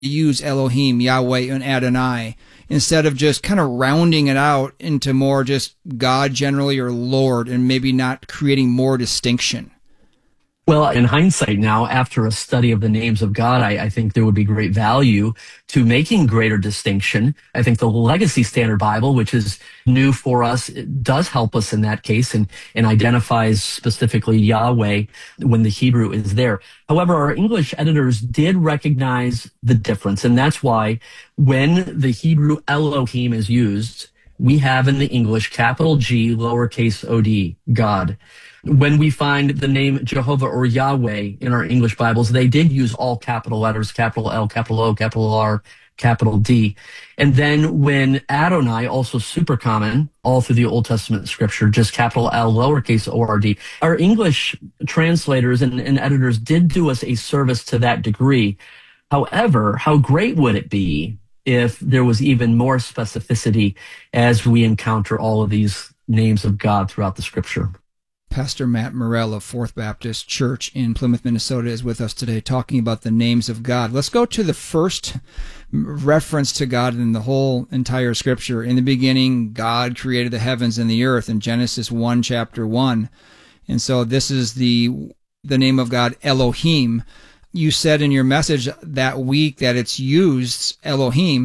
use Elohim, Yahweh, and Adonai instead of just kind of rounding it out into more just God generally or Lord and maybe not creating more distinction? Well, in hindsight now, after a study of the names of God, I think there would be great value to making greater distinction. I think the Legacy Standard Bible, which is new for us, it does help us in that case and identifies specifically Yahweh when the Hebrew is there. However, our English editors did recognize the difference, and that's why when the Hebrew Elohim is used, we have in the English capital G, lowercase od, God. When we find the name Jehovah or Yahweh in our English Bibles, they did use all capital letters, capital L, capital O, capital R, capital D. And then when Adonai, also super common, all through the Old Testament scripture, just capital L, lowercase O-R-D. Our English translators and editors did do us a service to that degree. However, how great would it be if there was even more specificity as we encounter all of these names of God throughout the scripture? Pastor Matt Morell of Fourth Baptist Church in Plymouth, Minnesota is with us today talking about the names of God. Let's go to the first reference to God in the whole entire scripture. In the beginning, God created the heavens and the earth in Genesis 1, chapter 1. And so this is the name of God, Elohim. You said in your message that week that it's used, Elohim,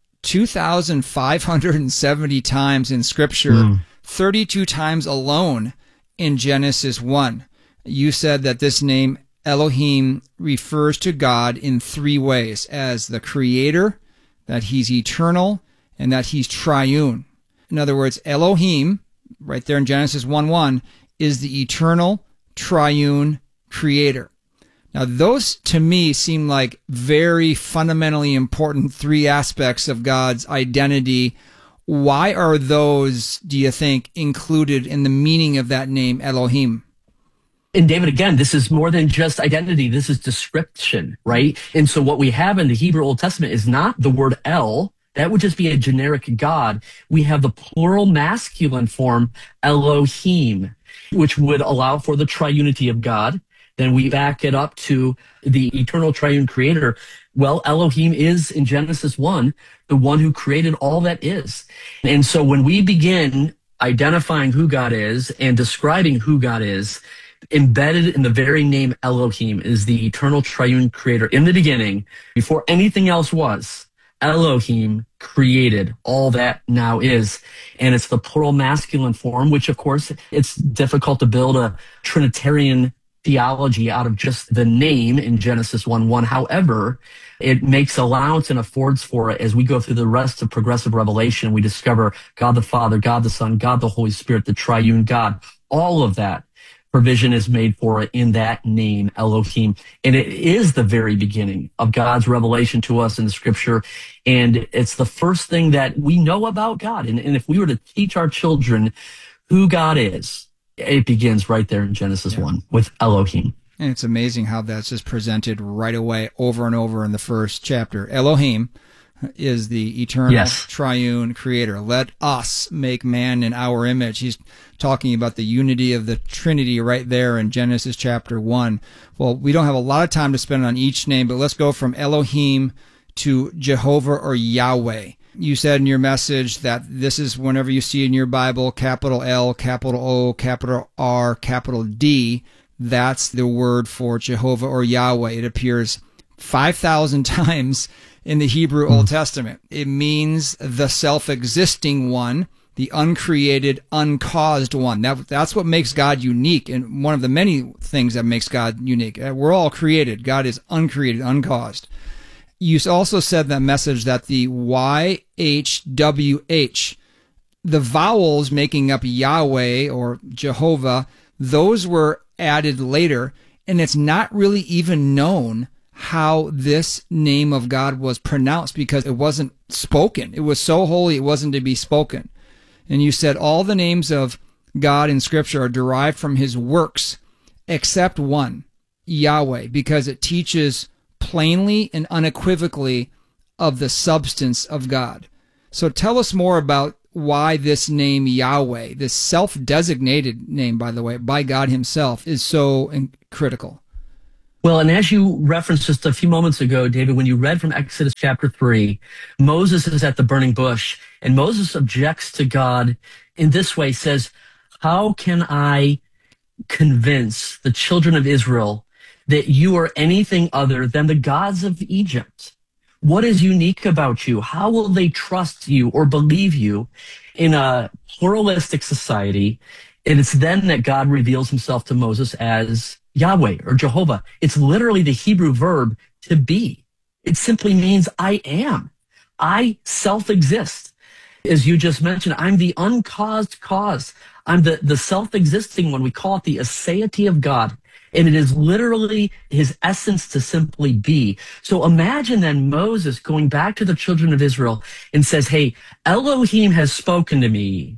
2,570 times in scripture, 32 times alone in Genesis 1. You said that this name Elohim refers to God in three ways: as the creator, that he's eternal, and that he's triune. In other words, Elohim, right there in Genesis 1:1, is the eternal, triune creator. Now, those to me seem like very fundamentally important three aspects of God's identity. Why are those, do you think, included in the meaning of that name, Elohim? And David, again, this is more than just identity. This is description, right? And so what we have in the Hebrew Old Testament is not the word El. That would just be a generic God. We have the plural masculine form, Elohim, which would allow for the triunity of God. Then we back it up to the eternal triune creator. Well, Elohim is, in Genesis 1, the one who created all that is. And so when we begin identifying who God is and describing who God is, embedded in the very name Elohim is the eternal triune creator. In the beginning, before anything else was, Elohim created all that now is. And it's the plural masculine form, which of course it's difficult to build a Trinitarian theology out of just the name in Genesis 1:1. However, it makes allowance and affords for it as we go through the rest of progressive revelation. We discover God the Father, God the Son, God the Holy Spirit, the triune God. All of that provision is made for it in that name, Elohim. And it is the very beginning of God's revelation to us in the scripture. And it's the first thing that we know about God. And if we were to teach our children who God is, it begins right there in Genesis 1 with Elohim. And it's amazing how that's just presented right away over and over in the first chapter. Elohim is the eternal triune creator. Let us make man in our image. He's talking about the unity of the Trinity right there in Genesis chapter 1. Well, we don't have a lot of time to spend on each name, but let's go from Elohim to Jehovah or Yahweh. You said in your message that this is, whenever you see in your Bible, capital L, capital O, capital R, capital D, that's the word for Jehovah or Yahweh. It appears 5,000 times in the Hebrew Old Testament. It means the self-existing one, the uncreated, uncaused one. That's what makes God unique, and one of the many things that makes God unique. We're all created. God is uncreated, uncaused. You also said that message that the YHWH, the vowels making up Yahweh or Jehovah, those were added later, and it's not really even known how this name of God was pronounced because it wasn't spoken. It was so holy it wasn't to be spoken. And you said all the names of God in Scripture are derived from his works except one, Yahweh, because it teaches plainly and unequivocally of the substance of God. So tell us more about why this name Yahweh, this self-designated name, by the way, by God himself, is so critical. Well, and as you referenced just a few moments ago, David, when you read from Exodus chapter 3, Moses is at the burning bush, and Moses objects to God in this way, says, how can I convince the children of Israel that you are anything other than the gods of Egypt? What is unique about you? How will they trust you or believe you in a pluralistic society? And it's then that God reveals himself to Moses as Yahweh or Jehovah. It's literally the Hebrew verb to be. It simply means I am. I self-exist. As you just mentioned, I'm the uncaused cause. I'm the self-existing one. We call it the aseity of God. And it is literally his essence to simply be. So imagine then Moses going back to the children of Israel and says, hey, Elohim has spoken to me,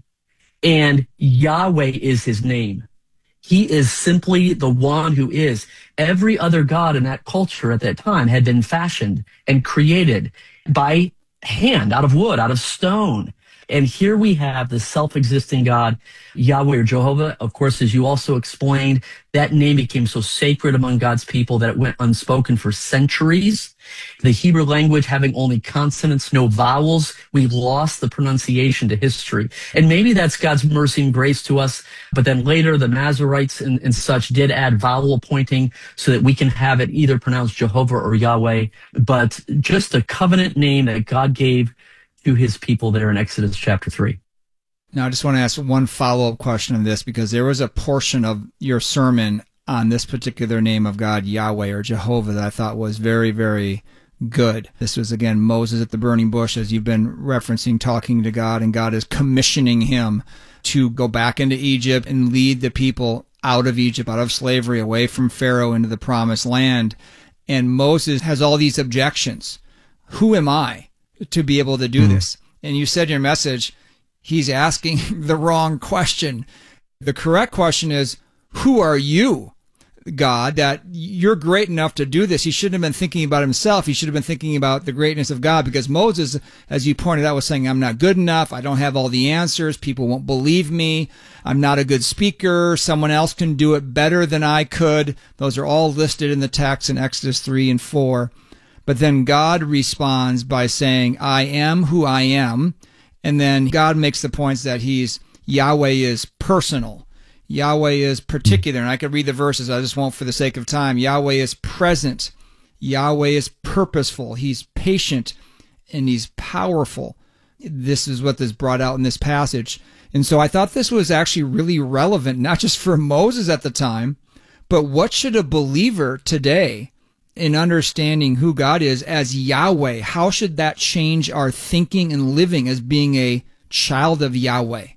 and Yahweh is his name. He is simply the one who is. Every other god in that culture at that time had been fashioned and created by hand, out of wood, out of stone. And here we have the self-existing God, Yahweh or Jehovah. Of course, as you also explained, that name became so sacred among God's people that it went unspoken for centuries. The Hebrew language having only consonants, no vowels, we lost the pronunciation to history. And maybe that's God's mercy and grace to us. But then later, the Masoretes and such did add vowel pointing so that we can have it either pronounced Jehovah or Yahweh. But just a covenant name that God gave to his people there in Exodus chapter 3. Now, I just want to ask one follow-up question on this, because there was a portion of your sermon on this particular name of God, Yahweh or Jehovah, that I thought was very, very good. This was, again, Moses at the burning bush, as you've been referencing, talking to God, and God is commissioning him to go back into Egypt and lead the people out of Egypt, out of slavery, away from Pharaoh into the promised land. And Moses has all these objections. Who am I to be able to do this? And you said in your message, he's asking the wrong question. The correct question is, who are you, God, that you're great enough to do this? He shouldn't have been thinking about himself. He should have been thinking about the greatness of God, because Moses, as you pointed out, was saying, I'm not good enough. I don't have all the answers. People won't believe me. I'm not a good speaker. Someone else can do it better than I could. Those are all listed in the text in Exodus 3 and 4. But then God responds by saying, I am who I am. And then God makes the points that Yahweh is personal. Yahweh is particular. And I could read the verses, I just won't for the sake of time. Yahweh is present. Yahweh is purposeful. He's patient and he's powerful. This is what is brought out in this passage. And so I thought this was actually really relevant, not just for Moses at the time, but what should a believer today, in understanding who God is as Yahweh, how should that change our thinking and living as being a child of Yahweh?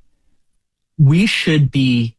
We should be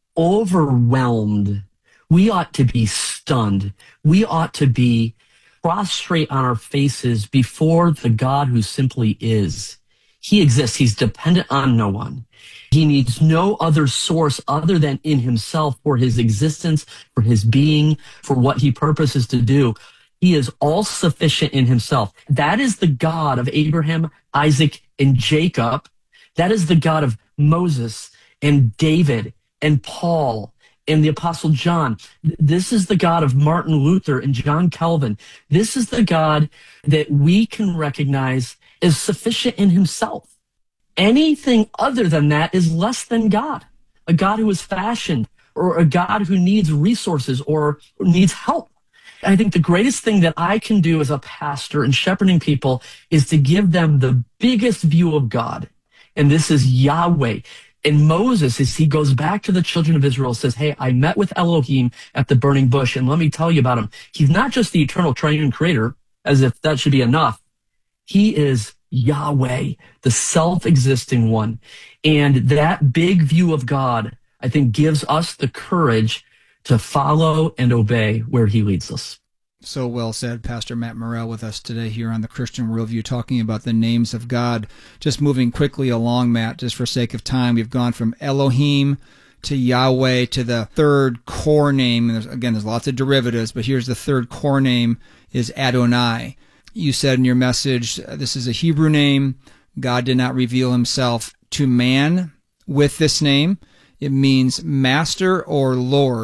overwhelmed. We ought to be stunned. We ought to be prostrate on our faces before the God who simply is. He exists. He's dependent on no one. He needs no other source other than in himself for his existence, for his being, for what he purposes to do. He is all sufficient in himself. That is the God of Abraham, Isaac, and Jacob. That is the God of Moses and David and Paul and the Apostle John. This is the God of Martin Luther and John Calvin. This is the God that we can recognize as sufficient in himself. Anything other than that is less than God, a God who is fashioned, or a God who needs resources or needs help. I think the greatest thing that I can do as a pastor in shepherding people is to give them the biggest view of God. And this is Yahweh. And Moses, as he goes back to the children of Israel, says, hey, I met with Elohim at the burning bush, and let me tell you about him. He's not just the eternal triune creator, as if that should be enough. He is Yahweh, the self-existing one. And that big view of God, I think, gives us the courage to follow and obey where he leads us. So well said. Pastor Matt Morrell with us today here on the Christian Worldview, talking about the names of God. Just moving quickly along, Matt, just for sake of time, we've gone from Elohim to Yahweh to the third core name. There's lots of derivatives, but here's the third core name is Adonai. You said in your message, this is a Hebrew name. God did not reveal himself to man with this name. It means master or Lord.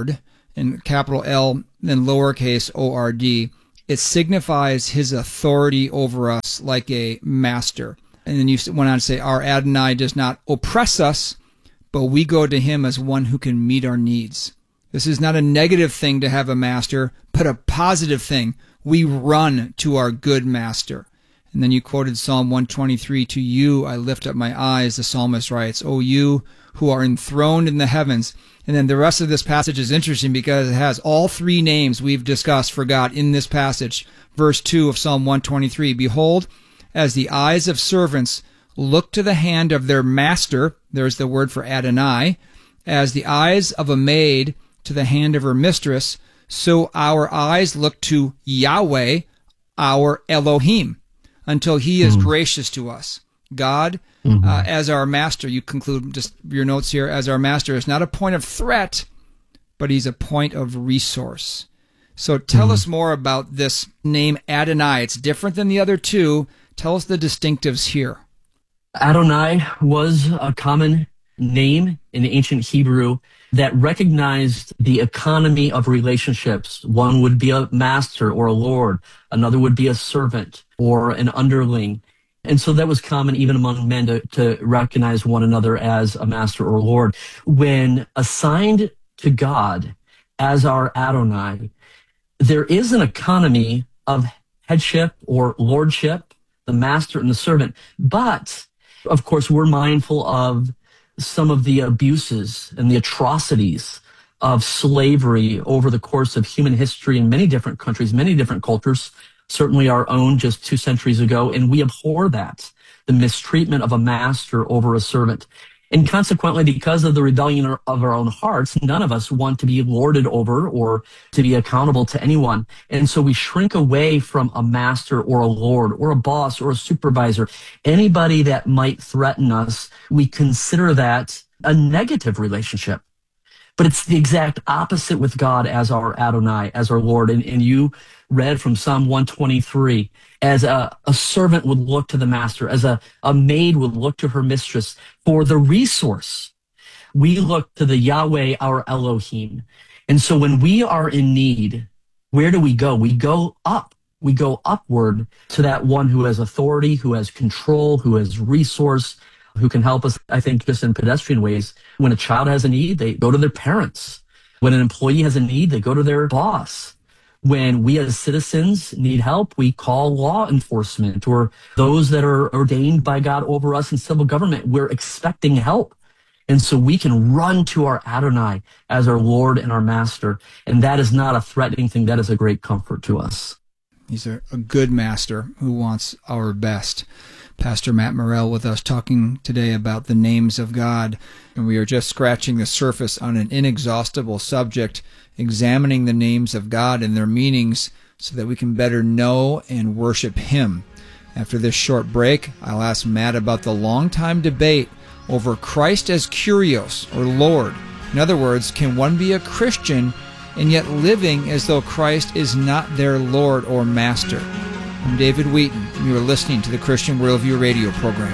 and capital L, then lowercase O-R-D. It signifies his authority over us like a master. And then you went on to say, our Adonai does not oppress us, but we go to him as one who can meet our needs. This is not a negative thing to have a master, but a positive thing. We run to our good master. And then you quoted Psalm 123, to you I lift up my eyes, the psalmist writes, O you who are enthroned in the heavens. And then the rest of this passage is interesting because it has all three names we've discussed for God in this passage. Verse 2 of Psalm 123, behold, as the eyes of servants look to the hand of their master, there's the word for Adonai, as the eyes of a maid to the hand of her mistress, so our eyes look to Yahweh, our Elohim, until he is gracious to us. God, as our master, you conclude just your notes here, as our master is not a point of threat, but he's a point of resource. So tell us more about this name Adonai. It's different than the other two. Tell us the distinctives here. Adonai was a common name in ancient Hebrew that recognized the economy of relationships. One would be a master or a lord. Another would be a servant or an underling. And so that was common even among men to recognize one another as a master or lord. When assigned to God as our Adonai, there is an economy of headship or lordship, the master and the servant. But, of course, we're mindful of some of the abuses and the atrocities of slavery over the course of human history in many different countries, many different cultures, certainly our own just 2 centuries ago, and we abhor that, the mistreatment of a master over a servant. And consequently, because of the rebellion of our own hearts, none of us want to be lorded over or to be accountable to anyone. And so we shrink away from a master or a lord or a boss or a supervisor. Anybody that might threaten us, we consider that a negative relationship. But it's the exact opposite with God as our Adonai, as our Lord. And you read from Psalm 123, as a servant would look to the master, as a maid would look to her mistress for the resource. We look to the Yahweh, our Elohim. And so when we are in need, where do we go? We go up. We go upward to that one who has authority, who has control, who has resource, who can help us, I think, just in pedestrian ways. When a child has a need, they go to their parents. When an employee has a need, they go to their boss. When we as citizens need help, we call law enforcement or those that are ordained by God over us in civil government. We're expecting help. And so we can run to our Adonai as our Lord and our Master. And that is not a threatening thing. That is a great comfort to us. He's a good master who wants our best. Pastor Matt Morrell with us talking today about the names of God. And we are just scratching the surface on an inexhaustible subject, examining the names of God and their meanings so that we can better know and worship Him. After this short break, I'll ask Matt about the long-time debate over Christ as Kyrios, or Lord. In other words, can one be a Christian and yet living as though Christ is not their Lord or Master? I'm David Wheaton, and you are listening to the Christian Worldview radio program.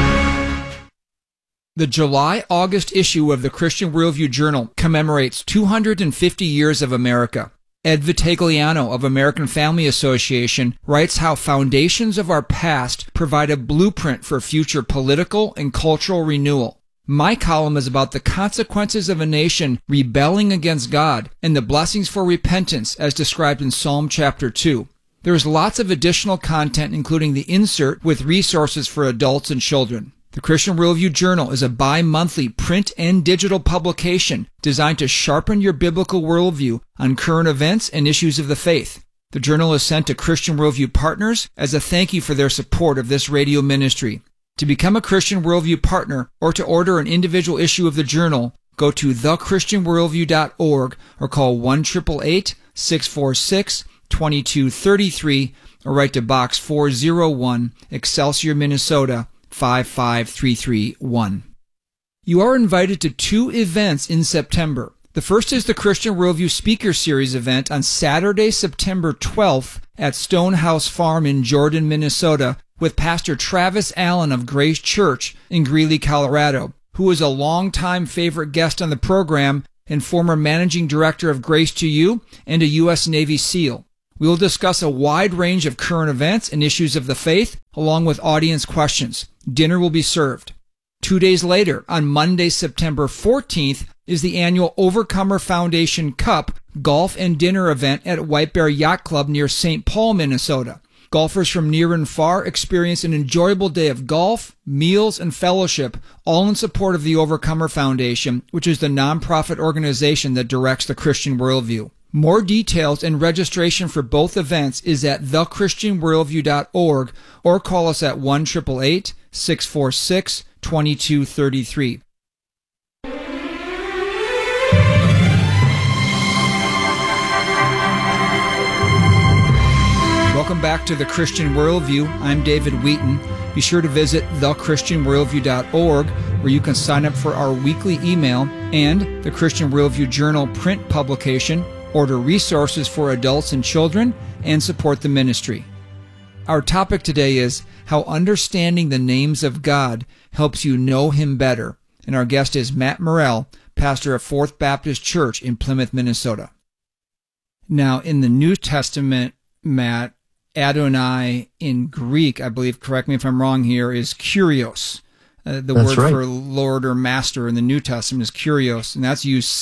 The July-August issue of the Christian Worldview Journal commemorates 250 years of America. Ed Vitagliano of American Family Association writes how foundations of our past provide a blueprint for future political and cultural renewal. My column is about the consequences of a nation rebelling against God and the blessings for repentance as described in Psalm chapter 2. There is lots of additional content, including the insert with resources for adults and children. The Christian Worldview Journal is a bi-monthly print and digital publication designed to sharpen your biblical worldview on current events and issues of the faith. The journal is sent to Christian Worldview partners as a thank you for their support of this radio ministry. To become a Christian Worldview partner or to order an individual issue of the journal, go to thechristianworldview.org or call 1-888-646-2233 or write to Box 401, Excelsior, Minnesota 55331. You are invited to 2 events in September. The first is the Christian Worldview Speaker Series event on Saturday, September 12th at Stonehouse Farm in Jordan, Minnesota, with Pastor Travis Allen of Grace Church in Greeley, Colorado, who is a longtime favorite guest on the program and former Managing Director of Grace to You and a U.S. Navy SEAL. We will discuss a wide range of current events and issues of the faith, along with audience questions. Dinner will be served. 2 days later, on Monday, September 14th, is the annual Overcomer Foundation Cup golf and dinner event at White Bear Yacht Club near St. Paul, Minnesota. Golfers from near and far experience an enjoyable day of golf, meals, and fellowship, all in support of the Overcomer Foundation, which is the nonprofit organization that directs the Christian Worldview. More details and registration for both events is at thechristianworldview.org or call us at 1-888-646-2233. Welcome back to The Christian Worldview. I'm David Wheaton. Be sure to visit thechristianworldview.org, where you can sign up for our weekly email and the Christian Worldview Journal print publication, order resources for adults and children, and support the ministry. Our topic today is how understanding the names of God helps you know Him better. And our guest is Matt Morrell, pastor of Fourth Baptist Church in Plymouth, Minnesota. Now, in the New Testament, Matt, Adonai in Greek, I believe, correct me if I'm wrong here, is Kyrios. The word for Lord or Master in the New Testament is Kyrios, and that's used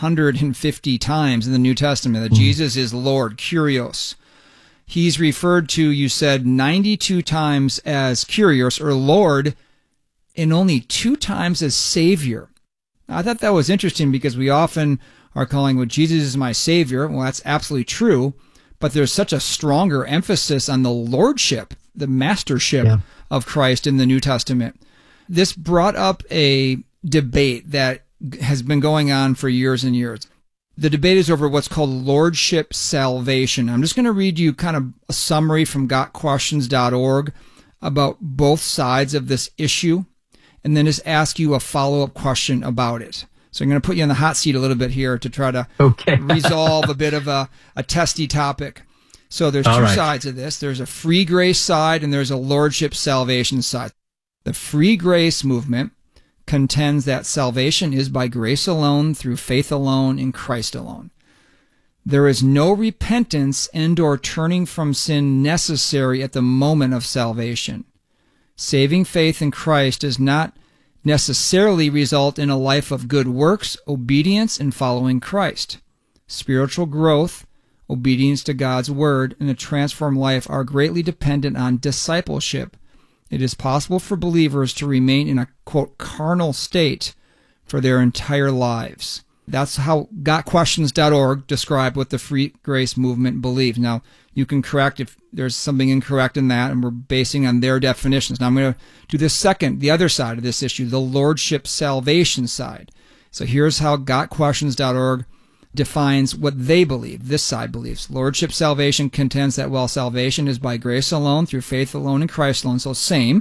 750 times in the New Testament, that Jesus is Lord, Kyrios. He's referred to, you said, 92 times as Kyrios, or Lord, and only 2 times as Savior. I thought that was interesting because we often are calling, well, Jesus is my Savior. Well, that's absolutely true. But there's such a stronger emphasis on the lordship, the mastership of Christ in the New Testament. This brought up a debate that has been going on for years and years. The debate is over what's called lordship salvation. I'm just going to read you kind of a summary from gotquestions.org about both sides of this issue, and then just ask you a follow-up question about it. So I'm going to put you on the hot seat a little bit here to try to resolve a bit of a testy topic. So there's two sides of this. There's a free grace side and there's a lordship salvation side. The free grace movement contends that salvation is by grace alone, through faith alone, in Christ alone. There is no repentance and or turning from sin necessary at the moment of salvation. Saving faith in Christ does not necessarily result in a life of good works, obedience, and following Christ. Spiritual growth, obedience to God's Word, and a transformed life are greatly dependent on discipleship. It is possible for believers to remain in a, quote, carnal state for their entire lives. That's how gotquestions.org described what the free grace movement believes. Now, you can correct if there's something incorrect in that, and we're basing on their definitions. Now, I'm going to do the other side of this issue, the lordship salvation side. So here's how gotquestions.org defines what they believe, this side believes. Lordship salvation contends that while salvation is by grace alone, through faith alone, in Christ alone, so same,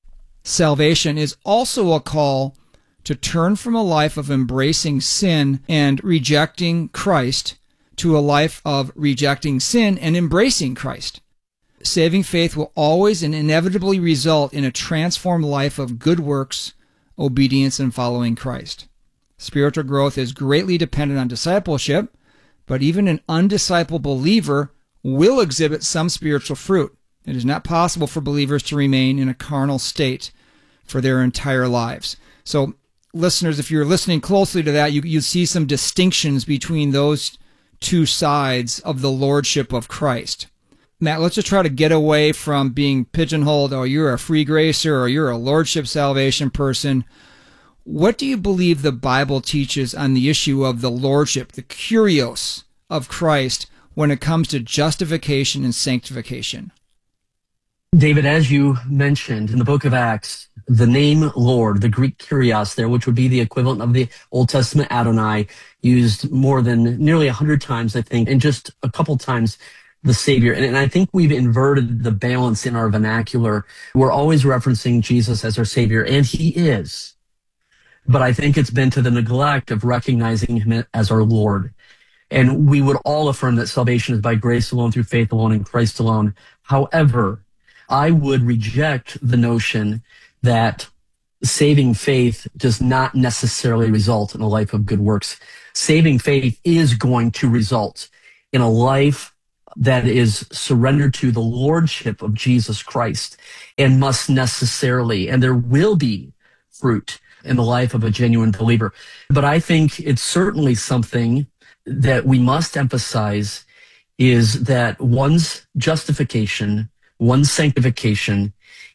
salvation is also a call to turn from a life of embracing sin and rejecting Christ to a life of rejecting sin and embracing Christ. Saving faith will always and inevitably result in a transformed life of good works, obedience, and following Christ. Spiritual growth is greatly dependent on discipleship, but even an undiscipled believer will exhibit some spiritual fruit. It is not possible for believers to remain in a carnal state for their entire lives. So, listeners, if you're listening closely to that, you see some distinctions between those two sides of the lordship of Christ. Matt, let's just try to get away from being pigeonholed, oh, you're a free gracer or you're a lordship salvation person. What do you believe the Bible teaches on the issue of the lordship, the Kyrios of Christ, when it comes to justification and sanctification? David, as you mentioned in the book of Acts, the name Lord, the Greek Kyrios there, which would be the equivalent of the Old Testament Adonai, used more than nearly 100 times, I think, and just a couple times the Savior. And I think we've inverted the balance in our vernacular. We're always referencing Jesus as our Savior, and He is. But I think it's been to the neglect of recognizing Him as our Lord. And we would all affirm that salvation is by grace alone, through faith alone, in Christ alone. However, I would reject the notion that saving faith does not necessarily result in a life of good works. Saving faith is going to result in a life that is surrendered to the lordship of Jesus Christ, and must necessarily, and there will be fruit in the life of a genuine believer. But I think it's certainly something that we must emphasize, is that one's justification, one's sanctification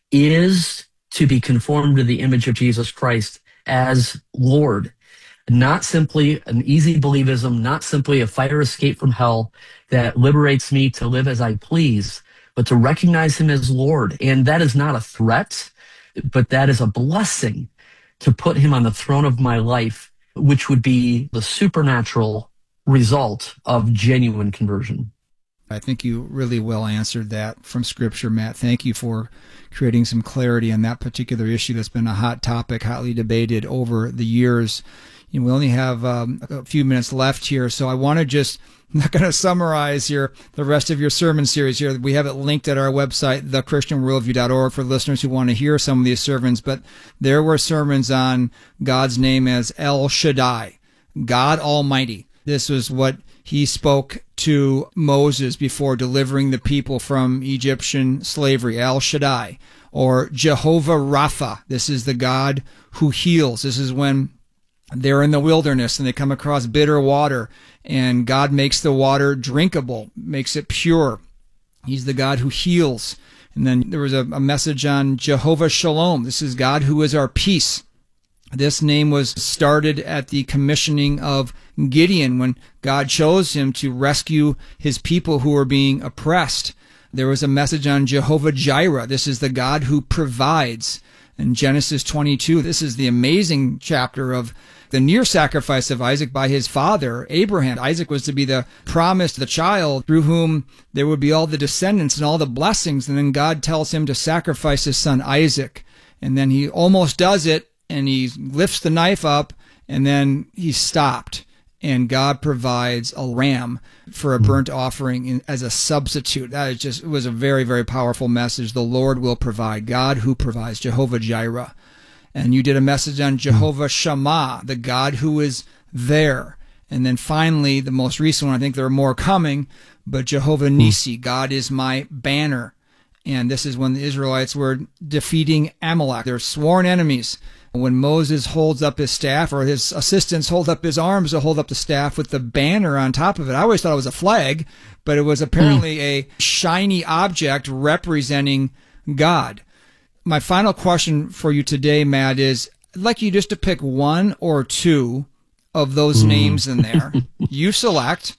is to be conformed to the image of Jesus Christ as Lord. Not simply an easy believism, not simply a fire escape from hell that liberates me to live as I please, but to recognize him as Lord. And that is not a threat, but that is a blessing to put him on the throne of my life, which would be the supernatural result of genuine conversion. I think you really well answered that from Scripture, Matt. Thank you for creating some clarity on that particular issue that's been a hot topic, hotly debated over the years. We only have a few minutes left here, so I want to just, I'm not going to summarize here the rest of your sermon series here. We have it linked at our website, thechristianworldview.org, for listeners who want to hear some of these sermons. But there were sermons on God's name as El Shaddai, God Almighty. This was what he spoke to Moses before delivering the people from Egyptian slavery, El Shaddai, or Jehovah Rapha. This is the God who heals. This is when they're in the wilderness and they come across bitter water, and God makes the water drinkable, makes it pure. He's the God who heals. And then there was a message on Jehovah Shalom. This is God who is our peace. This name was started at the commissioning of Gideon when God chose him to rescue his people who were being oppressed. There was a message on Jehovah Jireh. This is the God who provides. In Genesis 22, this is the amazing chapter of the near sacrifice of Isaac by his father, Abraham. Isaac was to be the promised, the child through whom there would be all the descendants and all the blessings. And then God tells him to sacrifice his son Isaac. And then he almost does it, and he lifts the knife up, and then he's stopped. And God provides a ram for a burnt offering as a substitute. That is just, it was a very, very powerful message. The Lord will provide. God who provides, Jehovah Jireh. And you did a message on Jehovah Shammah, the God who is there. And then finally, the most recent one, I think there are more coming, but Jehovah Nisi, God is my banner. And this is when the Israelites were defeating Amalek, their sworn enemies. When Moses holds up his staff, or his assistants hold up his arms to hold up the staff with the banner on top of it. I always thought it was a flag, but it was apparently a shiny object representing God. My final question for you today, Matt, is I'd like you just to pick one or two of those names in there. You select,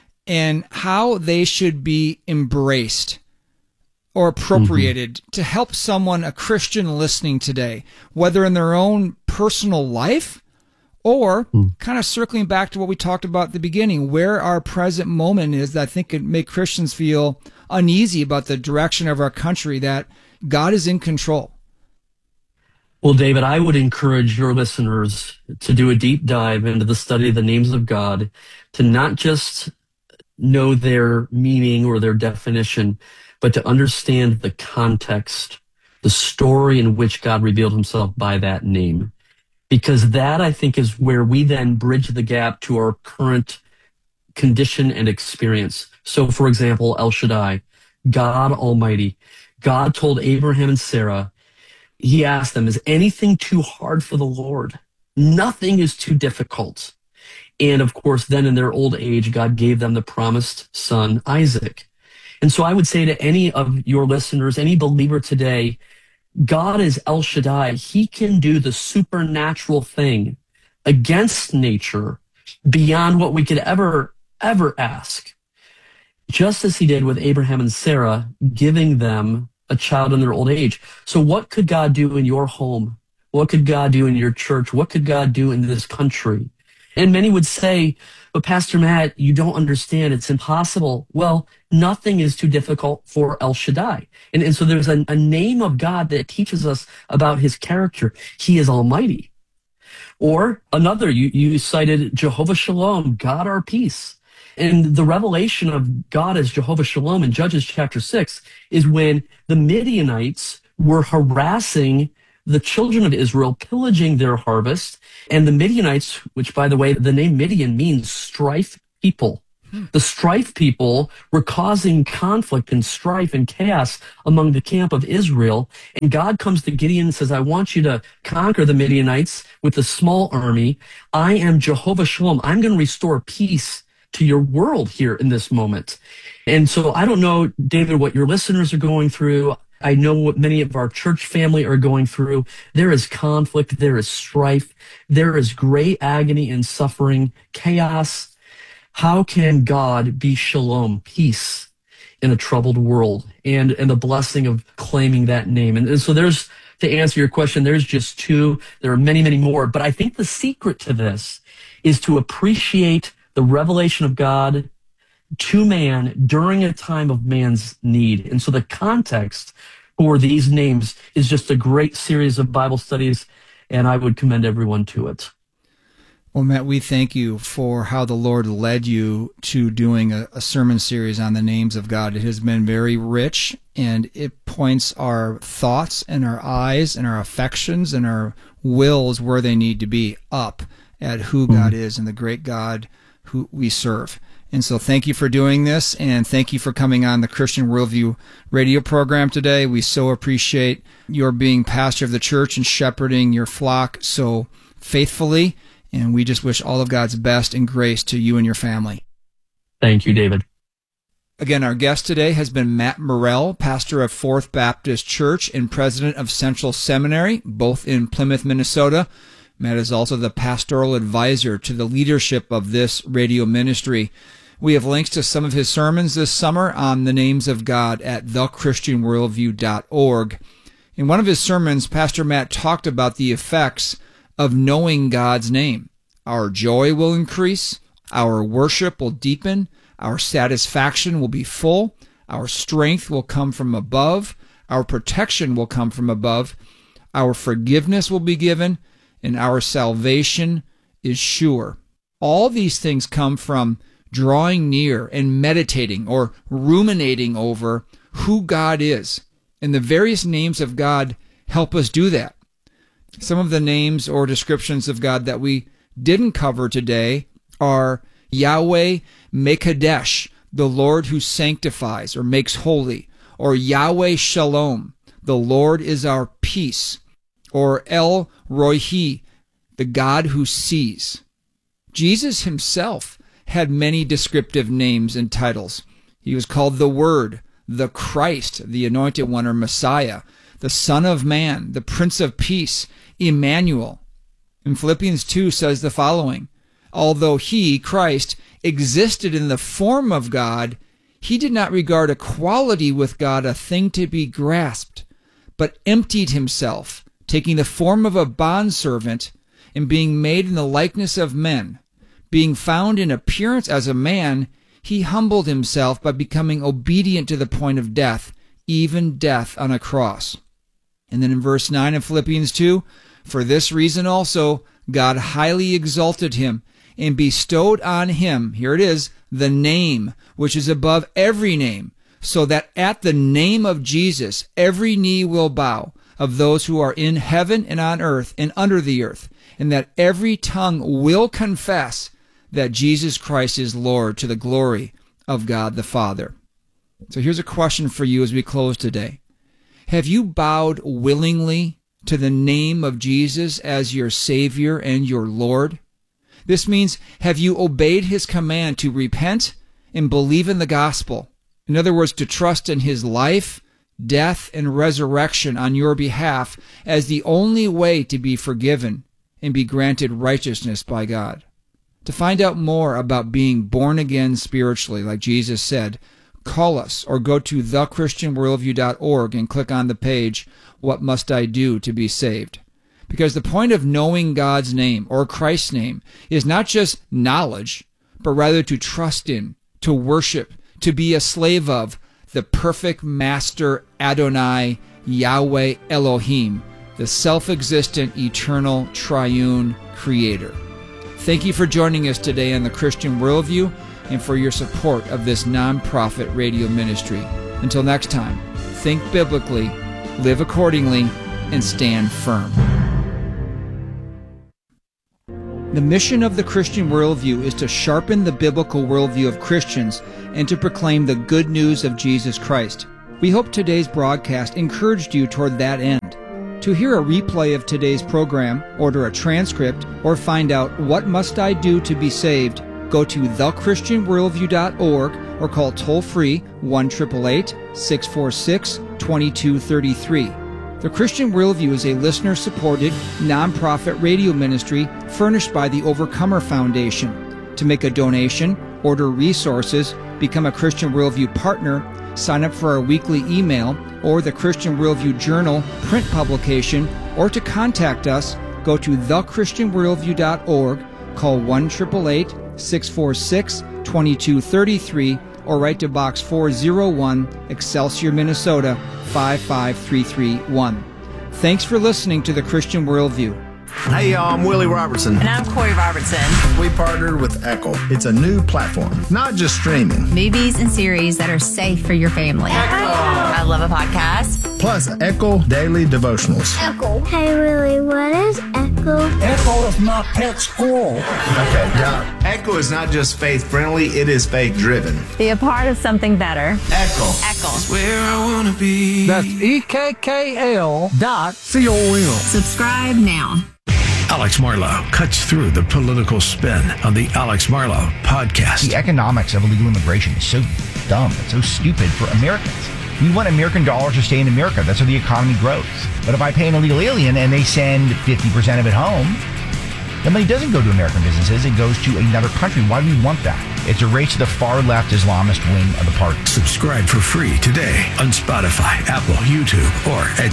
and how they should be embraced or appropriated to help someone, a Christian listening today, whether in their own personal life or kind of circling back to what we talked about at the beginning, where our present moment is that I think could make Christians feel uneasy about the direction of our country, that God is in control. Well, David, I would encourage your listeners to do a deep dive into the study of the names of God, to not just know their meaning or their definition, but to understand the context, the story in which God revealed himself by that name. Because that, I think, is where we then bridge the gap to our current condition and experience. So, for example, El Shaddai, God Almighty. God told Abraham and Sarah, he asked them, is anything too hard for the Lord? Nothing is too difficult. And of course, then in their old age, God gave them the promised son, Isaac. And so I would say to any of your listeners, any believer today, God is El Shaddai. He can do the supernatural thing against nature beyond what we could ever ask. Just as he did with Abraham and Sarah, giving them a child in their old age. So what could God do in your home? What could God do in your church? What could God do in this country? And many would say, but Pastor Matt, you don't understand. It's impossible. Well, nothing is too difficult for El Shaddai. And so there's a name of God that teaches us about his character. He is almighty. Or another, you cited Jehovah Shalom, God our peace. And the revelation of God as Jehovah Shalom in Judges chapter 6 is when the Midianites were harassing the children of Israel pillaging their harvest, and the Midianites, which, by the way, the name Midian means strife people. The strife people were causing conflict and strife and chaos among the camp of Israel. And God comes to Gideon and says, I want you to conquer the Midianites with a small army. I am Jehovah Shalom. I'm going to restore peace to your world here in this moment. And so I don't know, David, what your listeners are going through. I know what many of our church family are going through. There is conflict. There is strife. There is great agony and suffering, chaos. How can God be shalom, peace in a troubled world, and the blessing of claiming that name? And so there's, to answer your question, there's just two. There are many, many more. But I think the secret to this is to appreciate the revelation of God to man during a time of man's need. And so the context for these names is just a great series of Bible studies, and I would commend everyone to it. Well, Matt, we thank you for how the Lord led you to doing a sermon series on the names of God. It has been very rich, and it points our thoughts and our eyes and our affections and our wills where they need to be, up at who God is and the great God who we serve. And so thank you for doing this, and thank you for coming on the Christian Worldview radio program today. We so appreciate your being pastor of the church and shepherding your flock so faithfully. And we just wish all of God's best and grace to you and your family. Thank you, David. Again, our guest today has been Matt Morrell, pastor of Fourth Baptist Church and president of Central Seminary, both in Plymouth, Minnesota. Matt is also the pastoral advisor to the leadership of this radio ministry. We have links to some of his sermons this summer on the names of God at thechristianworldview.org. In one of his sermons, Pastor Matt talked about the effects of knowing God's name. Our joy will increase, our worship will deepen, our satisfaction will be full, our strength will come from above, our protection will come from above, our forgiveness will be given, and our salvation is sure. All these things come from drawing near and meditating or ruminating over who God is. And the various names of God help us do that. Some of the names or descriptions of God that we didn't cover today are Yahweh Mekadesh, the Lord who sanctifies or makes holy, or Yahweh Shalom, the Lord is our peace, or El Rohi, the God who sees. Jesus himself had many descriptive names and titles. He was called the Word, the Christ, the Anointed One or Messiah, the Son of Man, the Prince of Peace, Emmanuel. And Philippians 2 says the following: although he, Christ, existed in the form of God, he did not regard equality with God a thing to be grasped, but emptied himself, taking the form of a bondservant, and being made in the likeness of men. Being found in appearance as a man, he humbled himself by becoming obedient to the point of death, even death on a cross. And then in verse 9 of Philippians 2, for this reason also God highly exalted him and bestowed on him, here it is, the name which is above every name, so that at the name of Jesus every knee will bow, of those who are in heaven and on earth and under the earth, and that every tongue will confess that Jesus Christ is Lord, to the glory of God the Father. So here's a question for you as we close today. Have you bowed willingly to the name of Jesus as your Savior and your Lord? This means, have you obeyed his command to repent and believe in the gospel? In other words, to trust in his life, death, and resurrection on your behalf as the only way to be forgiven and be granted righteousness by God. To find out more about being born again spiritually, like Jesus said, call us or go to thechristianworldview.org and click on the page, What Must I Do to Be Saved? Because the point of knowing God's name or Christ's name is not just knowledge, but rather to trust in, to worship, to be a slave of the perfect Master Adonai, Yahweh Elohim, the self-existent, eternal, triune Creator. Thank you for joining us today on the Christian Worldview and for your support of this non-profit radio ministry. Until next time, think biblically, live accordingly, and stand firm. The mission of the Christian Worldview is to sharpen the biblical worldview of Christians and to proclaim the good news of Jesus Christ. We hope today's broadcast encouraged you toward that end. To hear a replay of today's program, order a transcript, or find out what must I do to be saved, go to thechristianworldview.org or call toll-free 1-888-646-2233. The Christian Worldview is a listener-supported, nonprofit radio ministry furnished by the Overcomer Foundation. To make a donation, order resources, become a Christian Worldview partner, sign up for our weekly email or the Christian Worldview Journal print publication, or to contact us, go to thechristianworldview.org, call 1-888-646-2233, or write to Box 401, Excelsior, Minnesota 55331. Thanks for listening to the Christian Worldview. Hey, y'all, I'm Willie Robertson. And I'm Corey Robertson. We partnered with Echo. It's a new platform, not just streaming. Movies and series that are safe for your family. Echo. I love a podcast. Plus, Echo Daily Devotionals. Echo. Hey, Willie, what is Echo? Echo is my pet squirrel. Okay, now, Echo is not just faith-friendly, it is faith-driven. Be a part of something better. Echo. Echo. Where I want to be. That's EKKL.com. Subscribe now. Alex Marlow cuts through the political spin on the Alex Marlow podcast. The economics of illegal immigration is so dumb. It's so stupid for Americans. We want American dollars to stay in America. That's how the economy grows. But if I pay an illegal alien and they send 50% of it home, the money doesn't go to American businesses. It goes to another country. Why do we want that? It's a race to the far-left Islamist wing of the party. Subscribe for free today on Spotify, Apple, YouTube, or at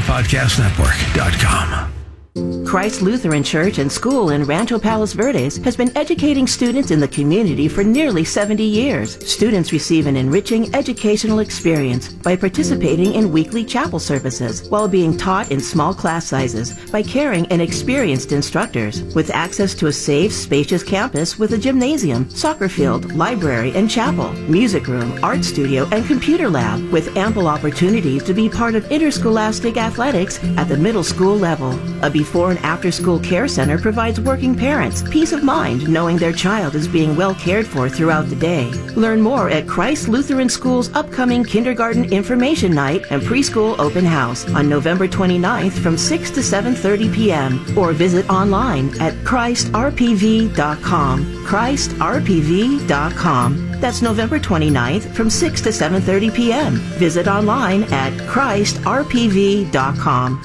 SalemPodcastNetwork.com. Christ Lutheran Church and School in Rancho Palos Verdes has been educating students in the community for nearly 70 years. Students receive an enriching educational experience by participating in weekly chapel services while being taught in small class sizes by caring and experienced instructors. With access to a safe, spacious campus with a gymnasium, soccer field, library, and chapel, music room, art studio, and computer lab, with ample opportunities to be part of interscholastic athletics at the middle school level. A before and after school care center provides working parents peace of mind knowing their child is being well cared for throughout the day. Learn more at Christ Lutheran School's upcoming kindergarten information night and preschool open house on November 29th from 6 to 7:30 p.m. or visit online at ChristRPV.com. ChristRPV.com. That's November 29th from 6 to 7:30 p.m. Visit online at ChristRPV.com.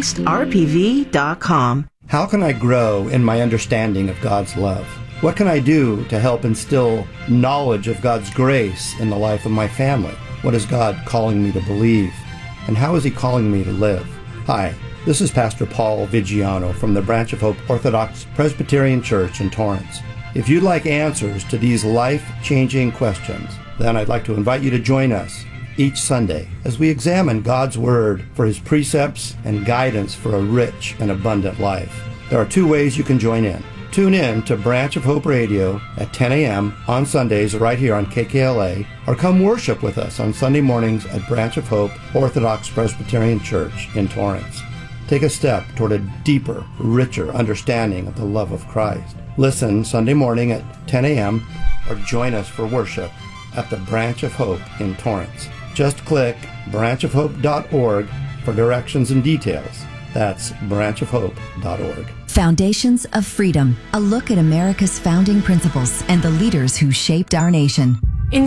ChristRPV.com. How can I grow in my understanding of God's love? What can I do to help instill knowledge of God's grace in the life of my family? What is God calling me to believe? And how is He calling me to live? Hi, this is Pastor Paul Vigiano from the Branch of Hope Orthodox Presbyterian Church in Torrance. If you'd like answers to these life-changing questions, then I'd like to invite you to join us each Sunday as we examine God's Word for His precepts and guidance for a rich and abundant life. There are two ways you can join in. Tune in to Branch of Hope Radio at 10 a.m. on Sundays right here on KKLA, or come worship with us on Sunday mornings at Branch of Hope Orthodox Presbyterian Church in Torrance. Take a step toward a deeper, richer understanding of the love of Christ. Listen Sunday morning at 10 a.m. or join us for worship at the Branch of Hope in Torrance. Just click branchofhope.org for directions and details. That's branchofhope.org. Foundations of Freedom, a look at America's founding principles and the leaders who shaped our nation. In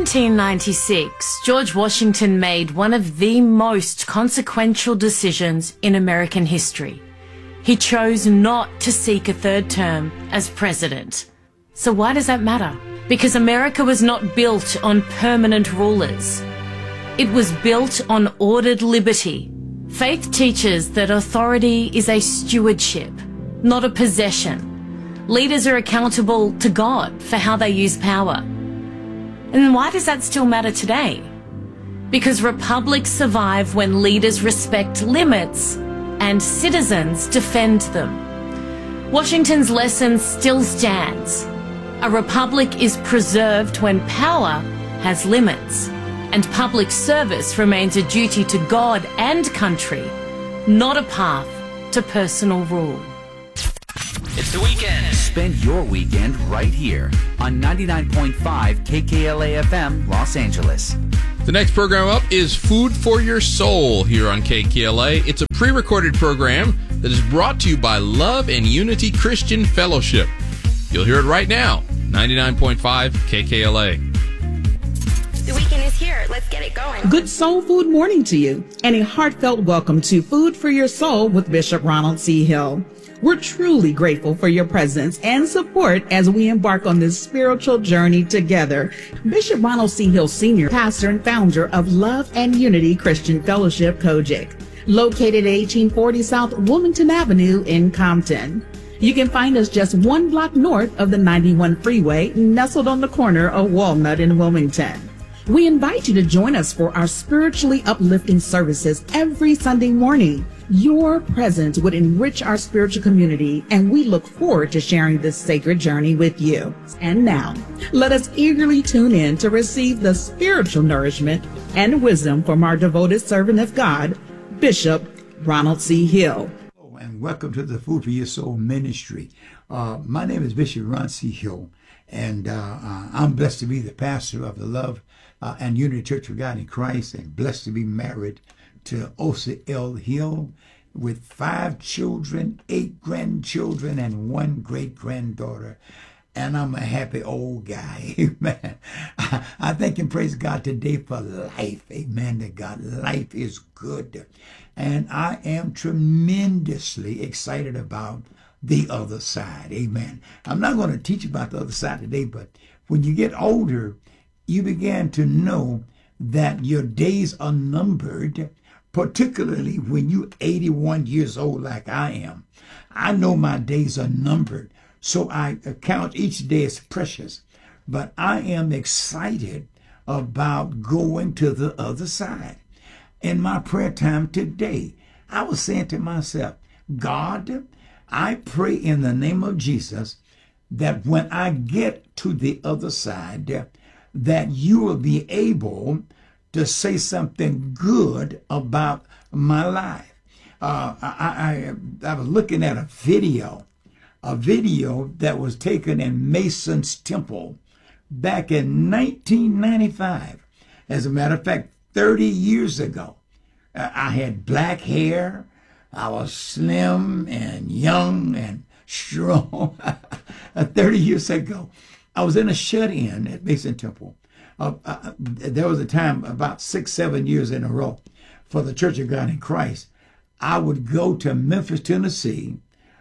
1796, George Washington made one of the most consequential decisions in American history. He chose not to seek a third term as president. So why does that matter? Because America was not built on permanent rulers. It was built on ordered liberty. Faith teaches that authority is a stewardship, not a possession. Leaders are accountable to God for how they use power. And why does that still matter today? Because republics survive when leaders respect limits and citizens defend them. Washington's lesson still stands. A republic is preserved when power has limits, and public service remains a duty to God and country not a path to personal rule. It's the weekend. Spend your weekend right here on 99.5 KKLA FM, Los Angeles. The next program up is Food for Your Soul here on KKLA. It's a pre-recorded program that is brought to you by Love and Unity Christian Fellowship. You'll hear it right now, 99.5 KKLA. The weekend is here. Let's get it going. Good soul food morning to you, and a heartfelt welcome to Food for Your Soul with Bishop Ronald C. Hill. We're truly grateful for your presence and support as we embark on this spiritual journey together. Bishop Ronald C. Hill Sr., pastor and founder of Love and Unity Christian Fellowship, Kojic, located at 1840 South Wilmington Avenue in Compton. You can find us just 1 block north of the 91 freeway, nestled on the corner of Walnut and Wilmington. We invite you to join us for our spiritually uplifting services every Sunday morning. Your presence would enrich our spiritual community, and we look forward to sharing this sacred journey with you. And now, let us eagerly tune in to receive the spiritual nourishment and wisdom from our devoted servant of God, Bishop Ronald C. Hill. And welcome to the Food for Your Soul ministry. My name is Bishop Ron C. Hill, and I'm blessed to be the pastor of the Love and Unity Church of God in Christ, and blessed to be married to Osa L. Hill with 5 children, 8 grandchildren, and 1 great-granddaughter. And I'm a happy old guy. Amen. I thank and praise God today for life. Amen. To God, life is good. And I am tremendously excited about the other side. Amen. I'm not going to teach about the other side today, but when you get older, you begin to know that your days are numbered, particularly when you're 81 years old like I am. I know my days are numbered, so I count each day as precious. But I am excited about going to the other side. In my prayer time today, I was saying to myself, God, I pray in the name of Jesus that when I get to the other side, that you will be able to say something good about my life. I was looking at a video that was taken in Mason's Temple back in 1995. As a matter of fact, 30 years ago. I had black hair. I was slim and young and strong. 30 years ago, I was in a shut-in at Mason Temple. There was a time about 6-7 years in a row for the Church of God in Christ. I would go to Memphis, Tennessee,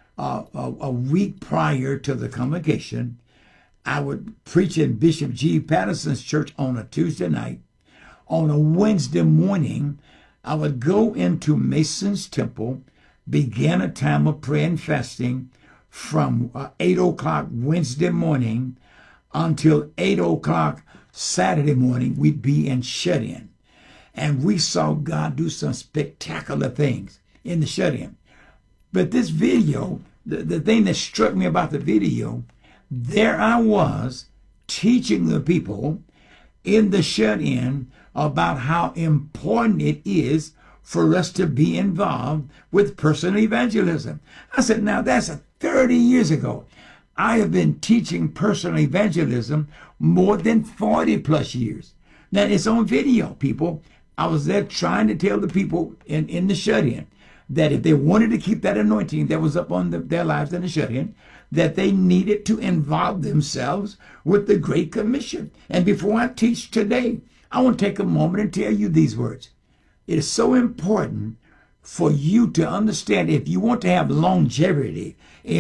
a week prior to the convocation. I would preach in Bishop G. Patterson's church on a Tuesday night. On a Wednesday morning, I would go into Mason's Temple, begin a time of prayer and fasting from 8 o'clock Wednesday morning until 8 o'clock Saturday morning. We'd be in shut-in. And we saw God do some spectacular things in the shut-in. But this video, the thing that struck me about the video, there I was teaching the people in the shut-in about how important it is for us to be involved with personal evangelism. I said, now that's 30 years ago. I have been teaching personal evangelism more than 40 plus years. Now it's on video, people. I was there trying to tell the people in the shut-in that if they wanted to keep that anointing that was up on their lives in the shut-in, that they needed to involve themselves with the Great Commission. And before I teach today, I want to take a moment and tell you these words. It is so important for you to understand, if you want to have longevity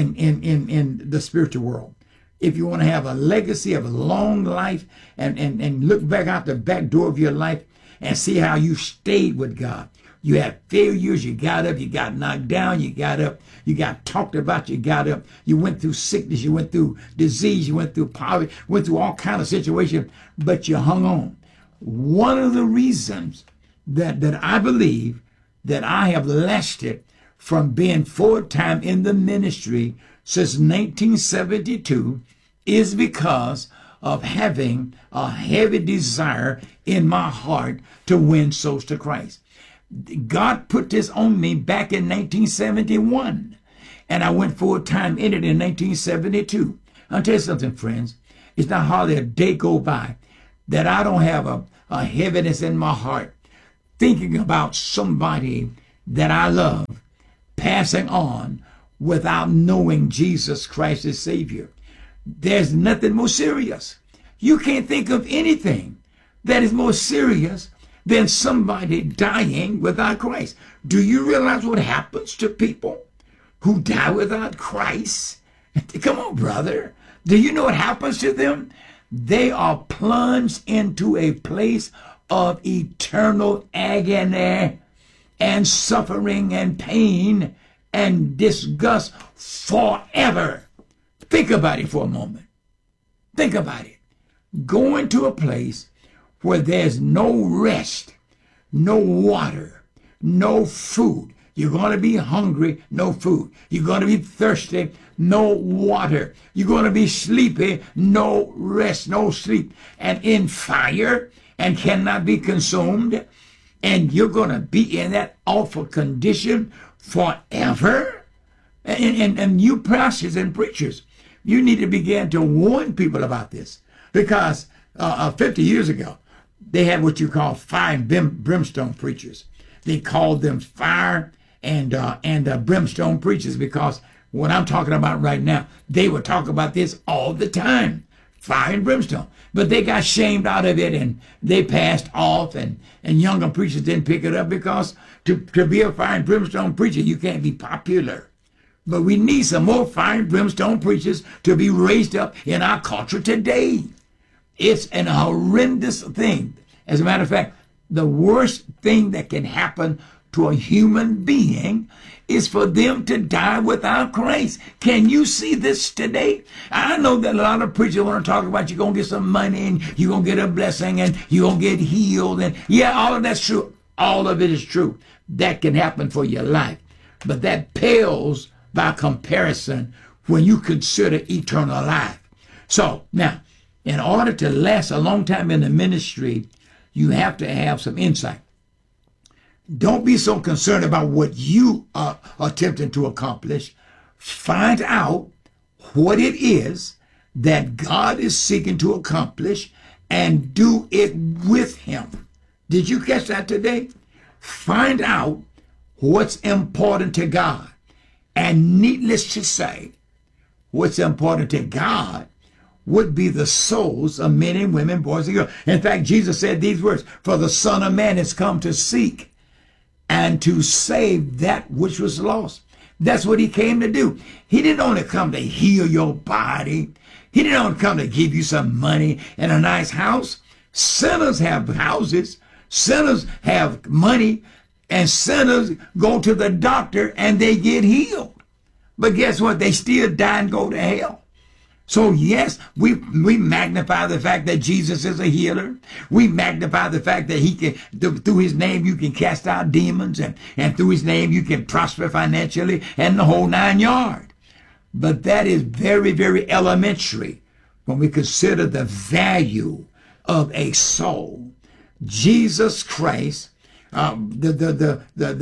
in the spiritual world, if you want to have a legacy of a long life and look back out the back door of your life and see how you stayed with God. You had failures, you got up, you got knocked down, you got up, you got talked about, you got up, you went through sickness, you went through disease, you went through poverty, went through all kinds of situations, but you hung on. One of the reasons that I believe that I have lasted from being full-time in the ministry since 1972 is because of having a heavy desire in my heart to win souls to Christ. God put this on me back in 1971, and I went full-time in it in 1972. I'll tell you something, friends. It's not hardly a day go by that I don't have a heaviness in my heart thinking about somebody that I love passing on without knowing Jesus Christ as Savior. There's nothing more serious. You can't think of anything that is more serious than somebody dying without Christ. Do you realize what happens to people who die without Christ? Come on, brother. Do you know what happens to them? They are plunged into a place of eternal agony and suffering and pain and disgust forever. Think about it for a moment. Think about it. Going to a place where there's no rest, no water, no food. You're going to be hungry, no food. You're going to be thirsty, no water. You're going to be sleepy, no rest, no sleep. And in fire and cannot be consumed. And you're going to be in that awful condition forever. And you pastors and preachers, you need to begin to warn people about this. Because 50 years ago, they had what you call fire and brimstone preachers. They called them fire and brimstone preachers, because what I'm talking about right now, they would talk about this all the time, fire and brimstone. But they got shamed out of it, and they passed off, and younger preachers didn't pick it up, because to be a fire and brimstone preacher, you can't be popular. But we need some more fire and brimstone preachers to be raised up in our culture today. It's an horrendous thing. As a matter of fact, the worst thing that can happen to a human being is for them to die without Christ. Can you see this today? I know that a lot of preachers want to talk about you're going to get some money and you're going to get a blessing and you're going to get healed. And yeah, all of that's true. All of it is true. That can happen for your life. But that pales by comparison when you consider eternal life. So now, in order to last a long time in the ministry, you have to have some insight. Don't be so concerned about what you are attempting to accomplish. Find out what it is that God is seeking to accomplish and do it with him. Did you catch that today? Find out what's important to God. And needless to say, what's important to God would be the souls of men and women, boys and girls. In fact, Jesus said these words, "For the Son of Man has come to seek and to save that which was lost." That's what he came to do. He didn't only come to heal your body. He didn't only come to give you some money and a nice house. Sinners have houses. Sinners have money. And sinners go to the doctor and they get healed. But guess what? They still die and go to hell. So yes, we magnify the fact that Jesus is a healer. We magnify the fact that he can, through his name, you can cast out demons, and through his name, you can prosper financially, and the whole 9 yards. But that is very, very elementary when we consider the value of a soul. Jesus Christ, the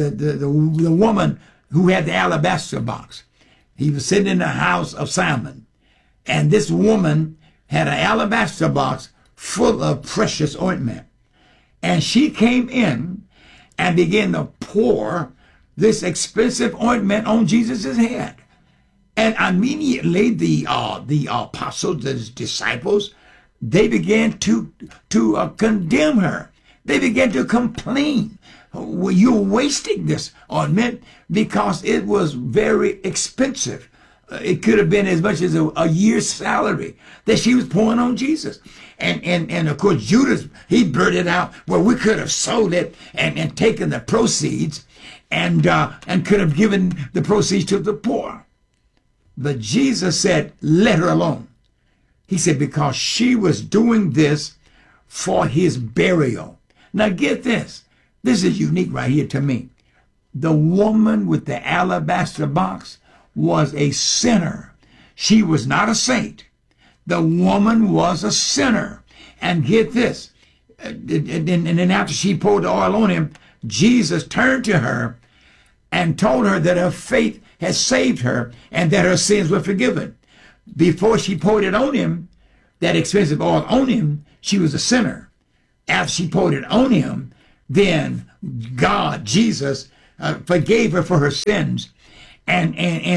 woman who had the alabaster box, he was sitting in the house of Simon. And this woman had an alabaster box full of precious ointment. And she came in and began to pour this expensive ointment on Jesus' head. And immediately the apostles, the disciples, they began to condemn her. They began to complain. Well, you're wasting this ointment because it was very expensive. It could have been as much as a year's salary that she was pouring on Jesus. And of course, Judas, he blurted out, well, we could have sold it and taken the proceeds and could have given the proceeds to the poor. But Jesus said, let her alone. He said, because she was doing this for his burial. Now get this. This is unique right here to me. The woman with the alabaster box was a sinner. She was not a saint. The woman was a sinner. And get this. And then after she poured the oil on him, Jesus turned to her and told her that her faith had saved her and that her sins were forgiven. Before she poured it on him, that expensive oil on him, she was a sinner. After she poured it on him, then God, Jesus, forgave her for her sins, and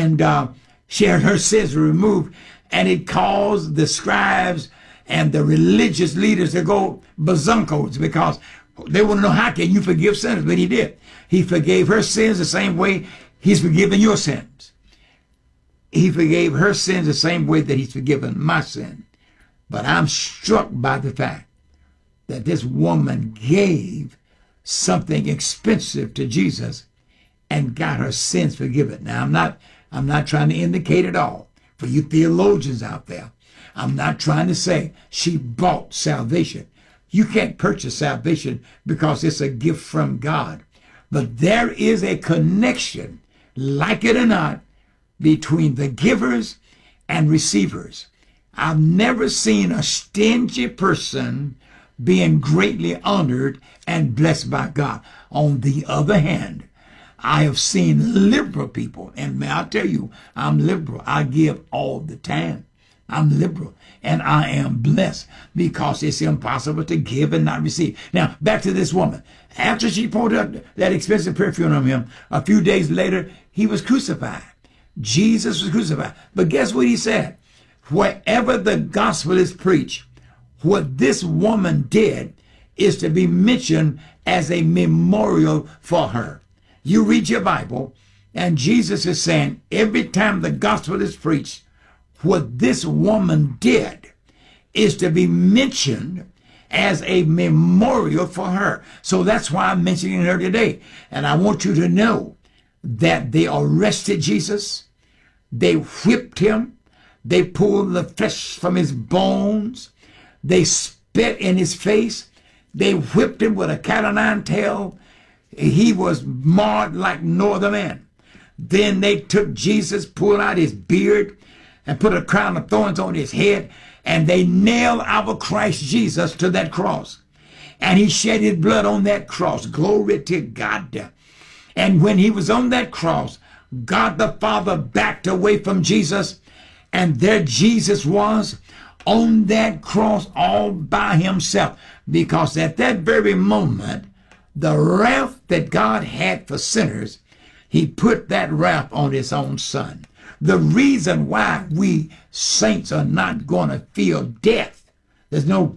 she had her sins removed, and it caused the scribes and the religious leaders to go bazunkos, because they want to know, how can you forgive sinners? But he did. He forgave her sins the same way he's forgiven your sins. He forgave her sins the same way that he's forgiven my sin. But I'm struck by the fact that this woman gave something expensive to Jesus and got her sins forgiven. Now, I'm not trying to indicate it all for you theologians out there. I'm not trying to say she bought salvation. You can't purchase salvation because it's a gift from God. But there is a connection, like it or not, between the givers and receivers. I've never seen a stingy person being greatly honored and blessed by God. On the other hand, I have seen liberal people, and may I tell you, I'm liberal. I give all the time. I'm liberal, and I am blessed because it's impossible to give and not receive. Now, back to this woman. After she poured up that expensive perfume on him, a few days later, he was crucified. Jesus was crucified. But guess what he said? Wherever the gospel is preached, what this woman did is to be mentioned as a memorial for her. You read your Bible, and Jesus is saying, every time the gospel is preached, what this woman did is to be mentioned as a memorial for her. So that's why I'm mentioning her today. And I want you to know that they arrested Jesus. They whipped him. They pulled the flesh from his bones. They spit in his face. They whipped him with a cat o' nine tail. He was marred like no other man. Then they took Jesus, pulled out his beard, and put a crown of thorns on his head, and they nailed our Christ Jesus to that cross. And he shed his blood on that cross. Glory to God. And when he was on that cross, God the Father backed away from Jesus, and there Jesus was on that cross all by himself. Because at that very moment, the wrath that God had for sinners, he put that wrath on his own son. The reason why we saints are not going to feel death, there's no,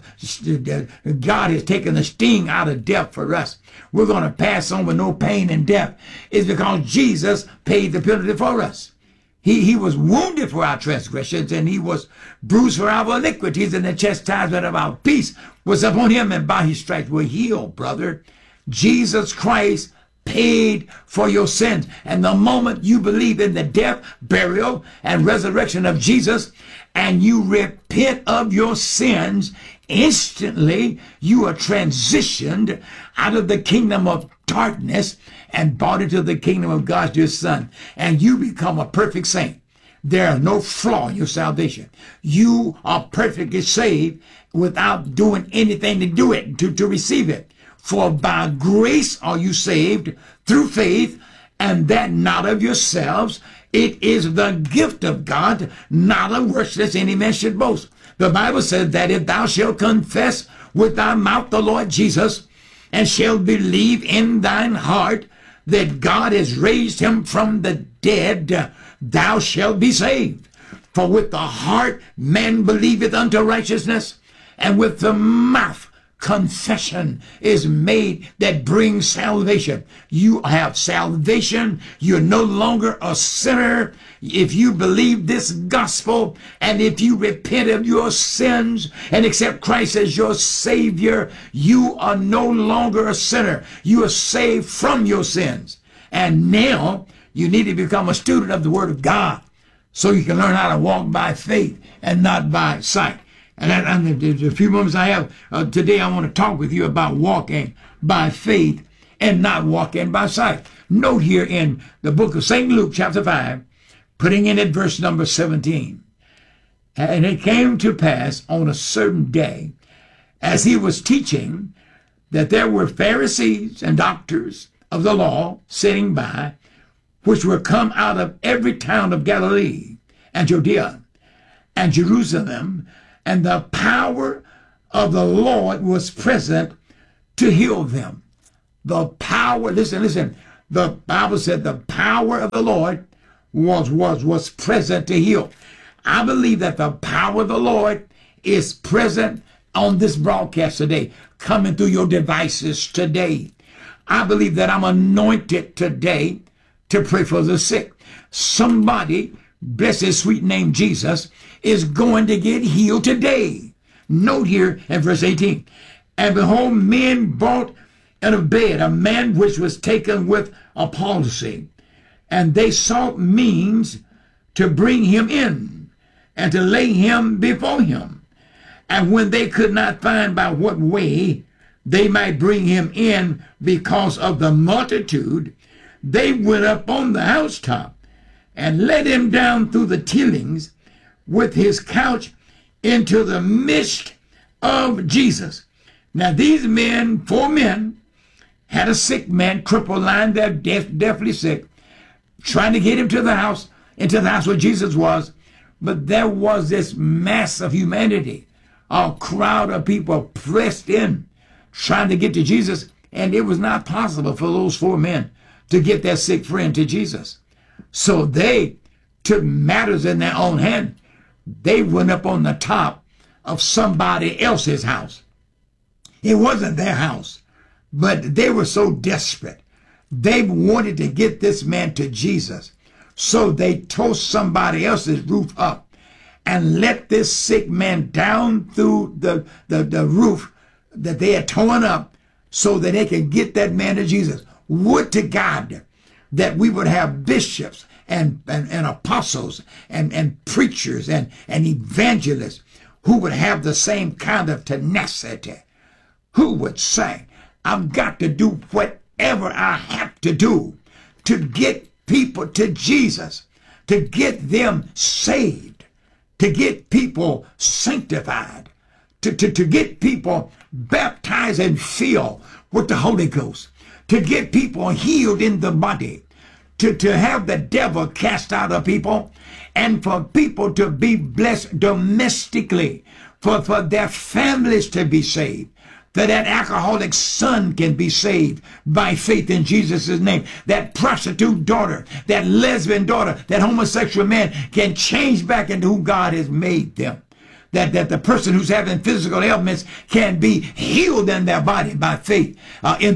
God has taken the sting out of death for us. We're going to pass on with no pain and death, is because Jesus paid the penalty for us. He was wounded for our transgressions, and he was bruised for our iniquities, and the chastisement of our peace was upon him, and by his stripes we're healed, brother. Jesus Christ paid for your sins. And the moment you believe in the death, burial, and resurrection of Jesus, and you repent of your sins, instantly you are transitioned out of the kingdom of darkness and brought into the kingdom of God's dear Son. And you become a perfect saint. There is no flaw in your salvation. You are perfectly saved without doing anything to do it, to receive it. For by grace are you saved through faith, and that not of yourselves. It is the gift of God, not of works, lest any man should boast. The Bible says that if thou shalt confess with thy mouth the Lord Jesus, and shalt believe in thine heart that God has raised him from the dead, thou shalt be saved. For with the heart man believeth unto righteousness, and with the mouth confession is made that brings salvation. You have salvation. You're no longer a sinner. If you believe this gospel, and if you repent of your sins and accept Christ as your Savior, you are no longer a sinner. You are saved from your sins. And now you need to become a student of the Word of God so you can learn how to walk by faith and not by sight. And the few moments I have today, I want to talk with you about walking by faith and not walking by sight. Note here in the book of St. Luke, chapter 5, putting in at verse number 17. And it came to pass on a certain day, as he was teaching, that there were Pharisees and doctors of the law sitting by, which were come out of every town of Galilee and Judea and Jerusalem, and the power of the Lord was present to heal them. The power, listen, the Bible said the power of the Lord was present to heal. I believe that the power of the Lord is present on this broadcast today, coming through your devices today. I believe that I'm anointed today to pray for the sick. Somebody, bless his sweet name Jesus, is going to get healed today. Note here in verse 18, and behold, men brought in a bed a man which was taken with a palsy, and they sought means to bring him in and to lay him before him. And when they could not find by what way they might bring him in because of the multitude, they went up on the housetop and let him down through the tillings with his couch into the midst of Jesus. Now these men, 4 men, had a sick man, crippled, lying there, deathly sick, trying to get him to the house, into the house where Jesus was. But there was this mass of humanity, a crowd of people pressed in, trying to get to Jesus, and it was not possible for those 4 men to get their sick friend to Jesus. So they took matters in their own hand. They went up on the top of somebody else's house. It wasn't their house, but they were so desperate. They wanted to get this man to Jesus. So they tore somebody else's roof up and let this sick man down through the roof that they had torn up so that they could get that man to Jesus. Would to God that we would have bishops and apostles and preachers and evangelists who would have the same kind of tenacity, who would say, I've got to do whatever I have to do to get people to Jesus, to get them saved, to get people sanctified, to get people baptized and filled with the Holy Ghost, to get people healed in the body, to have the devil cast out of people, and for people to be blessed domestically, for their families to be saved, that alcoholic son can be saved by faith in Jesus' name. That prostitute daughter, that lesbian daughter, that homosexual man can change back into who God has made them. That the person who's having physical ailments can be healed in their body by faith in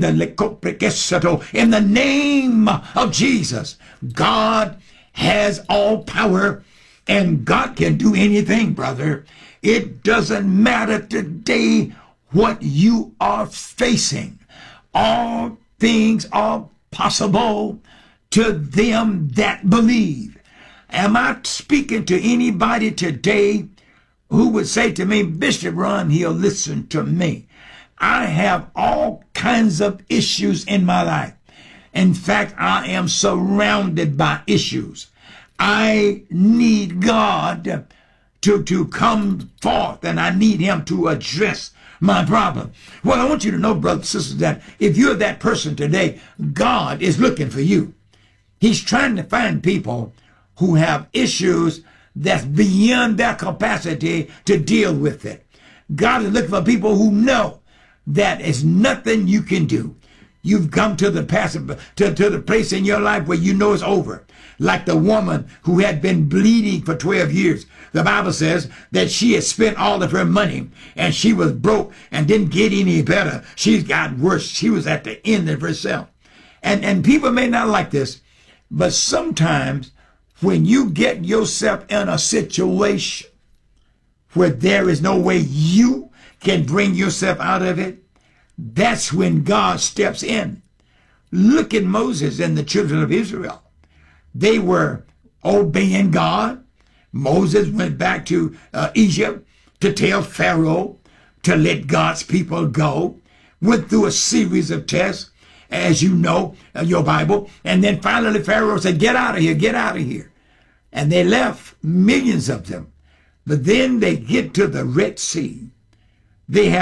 the name of Jesus. God has all power, and God can do anything, brother. It doesn't matter today what you are facing. All things are possible to them that believe. Am I speaking to anybody today who would say to me, Bishop Ron Hill, listen to me. I have all kinds of issues in my life. In fact, I am surrounded by issues. I need God to come forth, and I need him to address my problem. Well, I want you to know, brothers and sisters, that if you're that person today, God is looking for you. He's trying to find people who have issues that's beyond their capacity to deal with it. God is looking for people who know that it's nothing you can do. You've come to the place in your life where you know it's over. Like the woman who had been bleeding for 12 years. The Bible says that she had spent all of her money and she was broke and didn't get any better. She got worse. She was at the end of herself. And people may not like this, but sometimes when you get yourself in a situation where there is no way you can bring yourself out of it, that's when God steps in. Look at Moses and the children of Israel. They were obeying God. Moses went back to Egypt to tell Pharaoh to let God's people go. Went through a series of tests, as you know, your Bible. And then finally Pharaoh said, get out of here, get out of here. And they left, millions of them. But then they get to the Red Sea. They have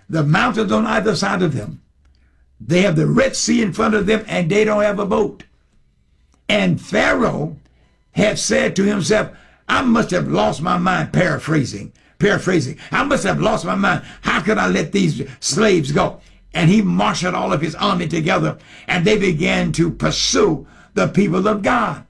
the mountains on either side of them. They have the Red Sea in front of them, and they don't have a boat. And Pharaoh had said to himself, I must have lost my mind, paraphrasing. I must have lost my mind. How could I let these slaves go? And he marshaled all of his army together, and they began to pursue the people of God.